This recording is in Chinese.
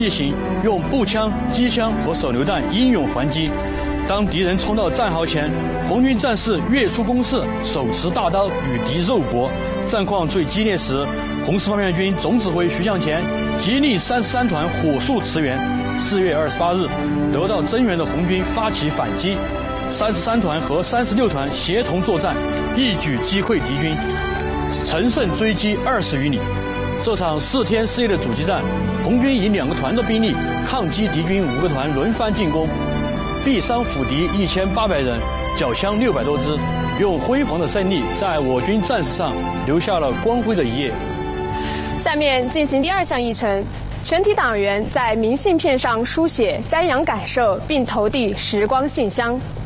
地形，用步枪、机枪和手榴弹英勇还击。当敌人冲到战壕前，红军战士跃出攻势，手持大刀与敌肉搏。战况最激烈时，红四方面军总指挥徐向前极力33团火速驰援。4月28日，得到增援的红军发起反击，33团和36团协同作战，一举击溃敌军，乘胜追击20余里。这场4天4夜的阻击战，红军以2个团的兵力抗击敌军5个团轮番进攻，毙伤俘敌1800人，缴枪600多支，用辉煌的胜利在我军战史上留下了光辉的一页。 下面进行第2项议程，全体党员在明信片上书写瞻仰感受，并投递时光信箱。